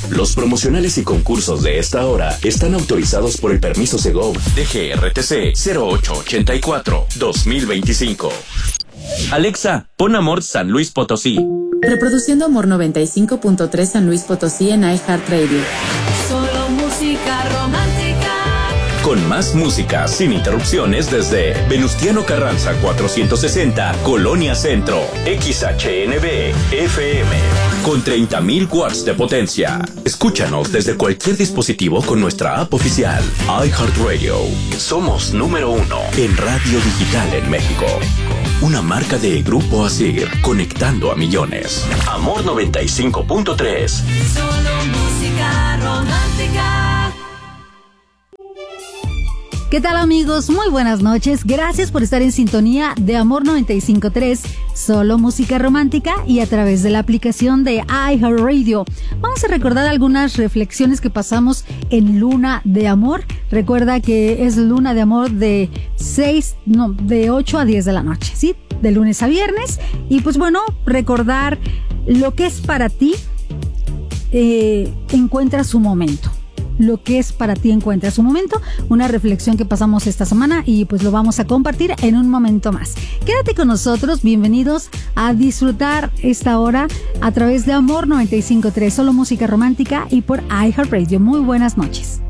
Los promocionales y concursos de esta hora están autorizados por el permiso Segov DGRTC 0884-2025. Alexa, pon Amor San Luis Potosí. Reproduciendo Amor 95.3 San Luis Potosí en iHeartRadio. Solo música romántica. Con más música, sin interrupciones desde Venustiano Carranza 460, Colonia Centro, XHNB FM, con 30,000 watts de potencia. Escúchanos desde cualquier dispositivo con nuestra app oficial, iHeartRadio. Somos número 1 en radio digital en México. Una marca de Grupo Asir, conectando a millones. Amor 95.3. Solo música romántica. ¿Qué tal, amigos? Muy buenas noches. Gracias por estar en sintonía de Amor 95.3, solo música romántica, y a través de la aplicación de iHeartRadio. Vamos a recordar algunas reflexiones que pasamos en Luna de Amor. Recuerda que es Luna de Amor de 8 a 10 de la noche, ¿sí? De lunes a viernes. Y pues bueno, recordar lo que es para ti, encuentra su momento. Lo que es para ti encuentra su momento, una reflexión que pasamos esta semana y pues lo vamos a compartir en un momento más. Quédate con nosotros, bienvenidos a disfrutar esta hora a través de Amor 95.3, solo música romántica, y por iHeartRadio. Muy buenas noches.